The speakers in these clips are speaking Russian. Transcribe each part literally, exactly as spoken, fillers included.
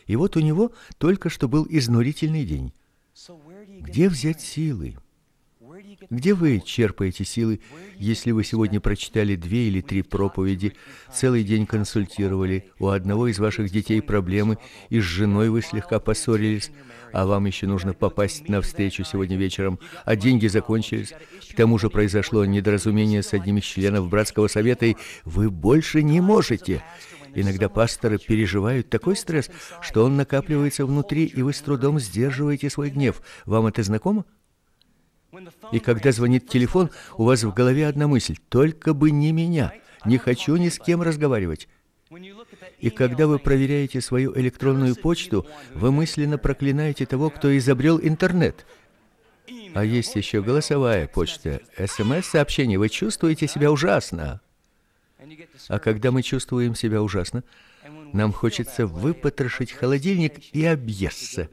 И вот у него только что был изнурительный день. Где взять силы? Где вы черпаете силы, если вы сегодня прочитали две или три проповеди, целый день консультировали, у одного из ваших детей проблемы, и с женой вы слегка поссорились, а вам еще нужно попасть на встречу сегодня вечером, а деньги закончились, к тому же произошло недоразумение с одним из членов братского совета, и вы больше не можете. Иногда пасторы переживают такой стресс, что он накапливается внутри, и вы с трудом сдерживаете свой гнев. Вам это знакомо? И когда звонит телефон, у вас в голове одна мысль: только бы не меня, не хочу ни с кем разговаривать. И когда вы проверяете свою электронную почту, вы мысленно проклинаете того, кто изобрел интернет. А есть еще голосовая почта, эс эм эс-сообщения, вы чувствуете себя ужасно. А когда мы чувствуем себя ужасно, нам хочется выпотрошить холодильник и объесться.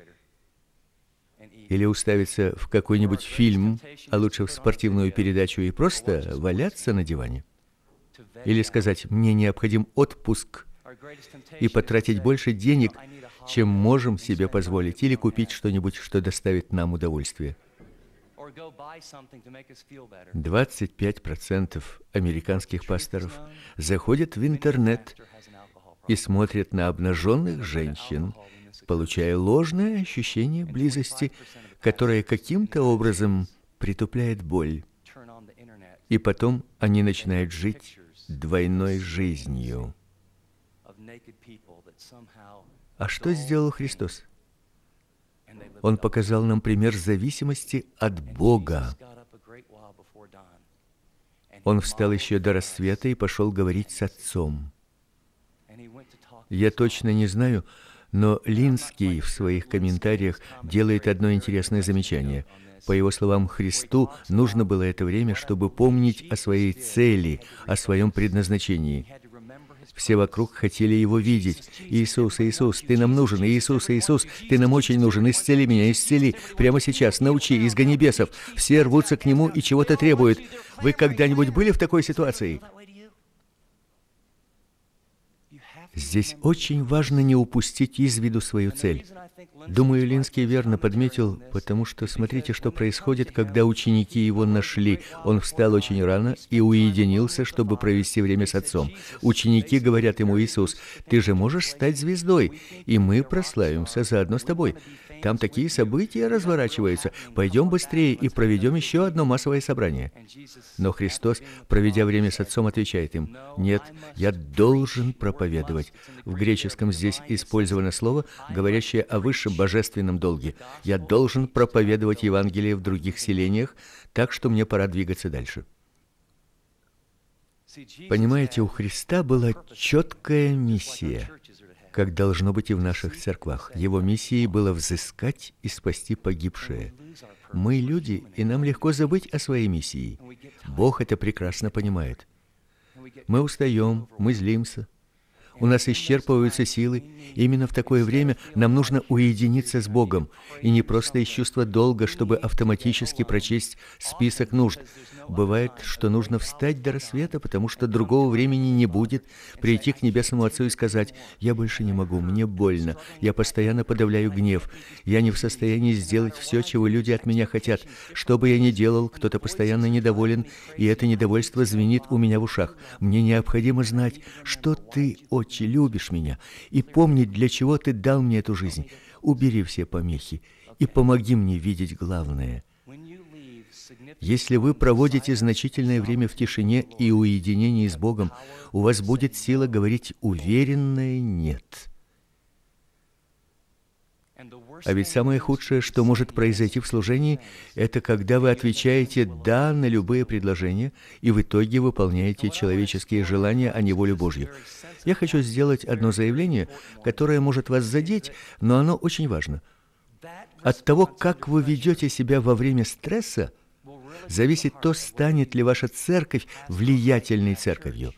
Или уставиться в какой-нибудь фильм, а лучше в спортивную передачу, и просто валяться на диване. Или сказать: мне необходим отпуск, и потратить больше денег, чем можем себе позволить, или купить что-нибудь, что доставит нам удовольствие. двадцать пять процентов американских пасторов заходят в интернет и смотрят на обнаженных женщин, получая ложное ощущение близости, которое каким-то образом притупляет боль. И потом они начинают жить двойной жизнью. А что сделал Христос? Он показал нам пример зависимости от Бога. Он встал еще до рассвета и пошел говорить с Отцом. Я точно не знаю, но Линский в своих комментариях делает одно интересное замечание. По его словам, Христу нужно было это время, чтобы помнить о своей цели, о своем предназначении. Все вокруг хотели его видеть. Иисус, Иисус, ты нам нужен. Иисус, Иисус, ты нам очень нужен. Исцели меня, исцели. Прямо сейчас, научи, изгони бесов. Все рвутся к нему и чего-то требуют. Вы когда-нибудь были в такой ситуации? Здесь очень важно не упустить из виду свою цель. Думаю, Линский верно подметил, потому что смотрите, что происходит, когда ученики его нашли. Он встал очень рано и уединился, чтобы провести время с Отцом. Ученики говорят ему: Иисус, ты же можешь стать звездой, и мы прославимся заодно с тобой. Там такие события разворачиваются. Пойдем быстрее и проведем еще одно массовое собрание. Но Христос, проведя время с Отцом, отвечает им: нет, я должен проповедовать. В греческом здесь использовано слово, говорящее о высшем божественном долге. Я должен проповедовать Евангелие в других селениях, так что мне пора двигаться дальше. Понимаете, у Христа была четкая миссия, как должно быть и в наших церквах. Его миссией было взыскать и спасти погибшее. Мы люди, и нам легко забыть о своей миссии. Бог это прекрасно понимает. Мы устаем, мы злимся. У нас исчерпываются силы. Именно в такое время нам нужно уединиться с Богом, и не просто из чувства долга, чтобы автоматически прочесть список нужд. Бывает, что нужно встать до рассвета, потому что другого времени не будет, прийти к Небесному Отцу и сказать: «Я больше не могу, мне больно, я постоянно подавляю гнев, я не в состоянии сделать все, чего люди от меня хотят. Что бы я ни делал, кто-то постоянно недоволен, и это недовольство звенит у меня в ушах. Мне необходимо знать, что Ты, Отче, любишь меня, и помнить, для чего Ты дал мне эту жизнь. Убери все помехи и помоги мне видеть главное». Если вы проводите значительное время в тишине и уединении с Богом, у вас будет сила говорить уверенное «нет». А ведь самое худшее, что может произойти в служении, это когда вы отвечаете «да» на любые предложения, и в итоге выполняете человеческие желания, а не волю Божью. Я хочу сделать одно заявление, которое может вас задеть, но оно очень важно. От того, как вы ведете себя во время стресса, зависит то, станет ли ваша церковь влиятельной церковью.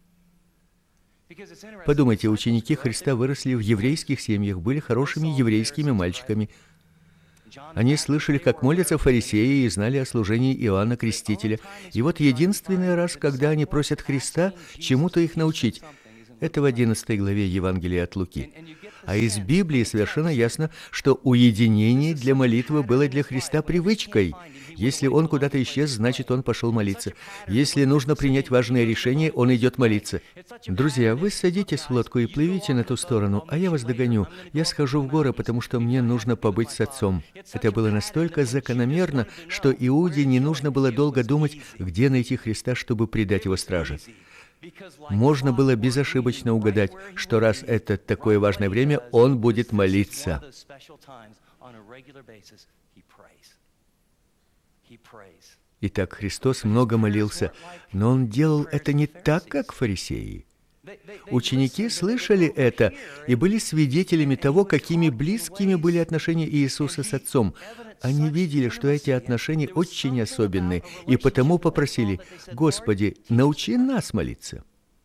Подумайте, ученики Христа выросли в еврейских семьях, были хорошими еврейскими мальчиками. Они слышали, как молятся фарисеи, и знали о служении Иоанна Крестителя. И вот единственный раз, когда они просят Христа чему-то их научить, Это в одиннадцатой главе Евангелия от Луки. А из Библии совершенно ясно, что уединение для молитвы было для Христа привычкой. Если он куда-то исчез, значит, он пошел молиться. Если нужно принять важное решение, он идет молиться. Друзья, вы садитесь в лодку и плывите на ту сторону, а я вас догоню. Я схожу в горы, потому что мне нужно побыть с отцом. Это было настолько закономерно, что Иуде не нужно было долго думать, где найти Христа, чтобы предать его страже. Можно было безошибочно угадать, что раз это такое важное время, он будет молиться. Итак, Христос много молился, но Он делал это не так, как фарисеи. Ученики слышали это и были свидетелями того, какими близкими были отношения Иисуса с Отцом. Они видели, что эти отношения очень особенные, и потому попросили: «Господи, научи нас молиться».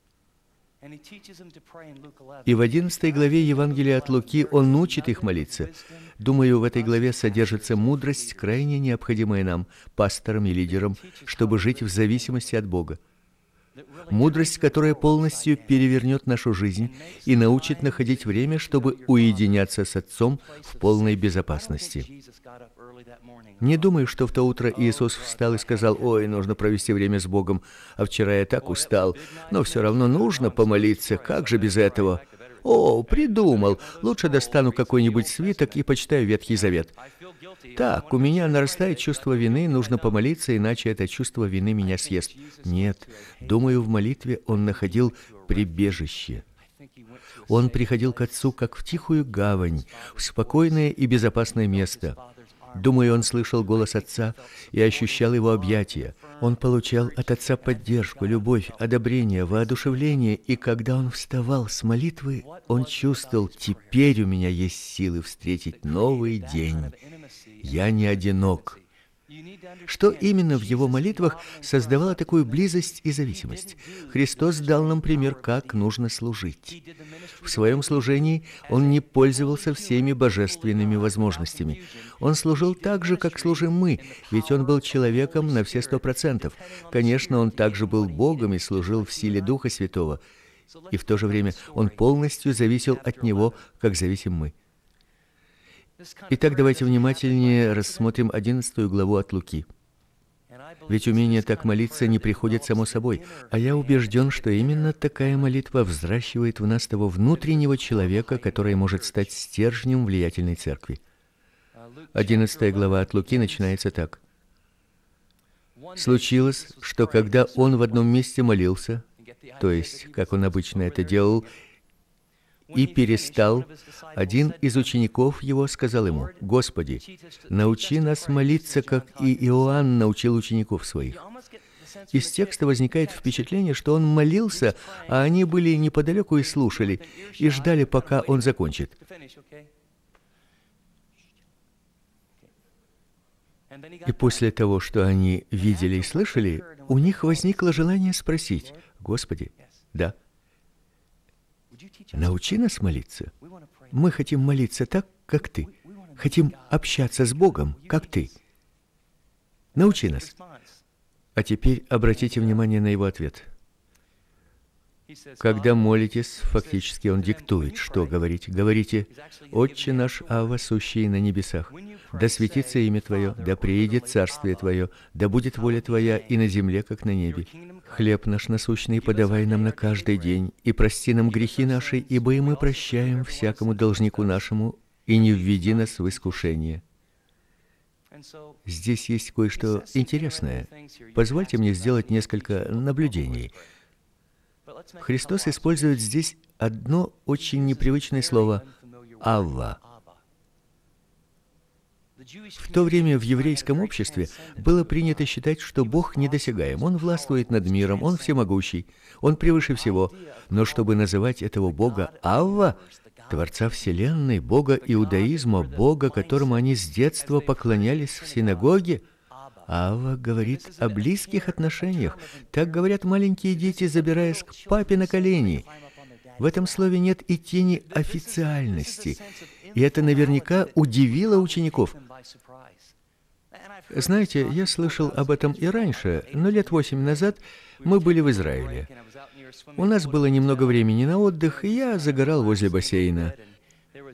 И в одиннадцатой главе Евангелия от Луки Он учит их молиться. Думаю, в этой главе содержится мудрость, крайне необходимая нам, пасторам и лидерам, чтобы жить в зависимости от Бога. Мудрость, которая полностью перевернет нашу жизнь и научит находить время, чтобы уединяться с Отцом в полной безопасности. Не думаю, что в то утро Иисус встал и сказал: «Ой, нужно провести время с Богом, а вчера я так устал, но все равно нужно помолиться, как же без этого? О, придумал, лучше достану какой-нибудь свиток и почитаю Ветхий Завет. Так, у меня нарастает чувство вины, нужно помолиться, иначе это чувство вины меня съест». Нет, думаю, в молитве он находил прибежище. Он приходил к Отцу как в тихую гавань, в спокойное и безопасное место. Думаю, он слышал голос Отца и ощущал его объятия. Он получал от Отца поддержку, любовь, одобрение, воодушевление, и когда он вставал с молитвы, он чувствовал: теперь у меня есть силы встретить новый день. Я не одинок. Что именно в его молитвах создавало такую близость и зависимость? Христос дал нам пример, как нужно служить. В своем служении Он не пользовался всеми божественными возможностями. Он служил так же, как служим мы, ведь Он был человеком на все сто процентов. Конечно, Он также был Богом и служил в силе Духа Святого. И в то же время Он полностью зависел от Него, как зависим мы. Итак, давайте внимательнее рассмотрим одиннадцатую главу от Луки. Ведь умение так молиться не приходит само собой, а я убежден, что именно такая молитва взращивает в нас того внутреннего человека, который может стать стержнем влиятельной церкви. одиннадцатая глава от Луки начинается так. «Случилось, что когда он в одном месте молился, то есть, как он обычно это делал, и перестал, один из учеников его сказал ему: «Господи, научи нас молиться, как и Иоанн научил учеников своих». Из текста возникает впечатление, что он молился, а они были неподалеку и слушали, и ждали, пока он закончит. И после того, что они видели и слышали, у них возникло желание спросить: «Господи, да, научи нас молиться. Мы хотим молиться так, как Ты. Хотим общаться с Богом, как Ты. Научи нас». А теперь обратите внимание на его ответ. Когда молитесь, фактически он диктует, что говорить. Говорите: «Отче наш, Авва, сущий на небесах, да светится имя Твое, да приидет царствие Твое, да будет воля Твоя и на земле, как на небе. Хлеб наш насущный подавай нам на каждый день, и прости нам грехи наши, ибо и мы прощаем всякому должнику нашему, и не введи нас в искушение». Здесь есть кое-что интересное. Позвольте мне сделать несколько наблюдений. Христос использует здесь одно очень непривычное слово «Авва». В то время в еврейском обществе было принято считать, что Бог недосягаем. Он властвует над миром, Он всемогущий, Он превыше всего. Но чтобы называть этого Бога Авва, Творца Вселенной, Бога иудаизма, Бога, которому они с детства поклонялись в синагоге, Авва говорит о близких отношениях. Так говорят маленькие дети, забираясь к папе на колени. В этом слове нет и тени официальности. И это наверняка удивило учеников. Знаете, я слышал об этом и раньше, но лет восемь назад Мы были в Израиле. У нас было немного времени на отдых, и я загорал возле бассейна.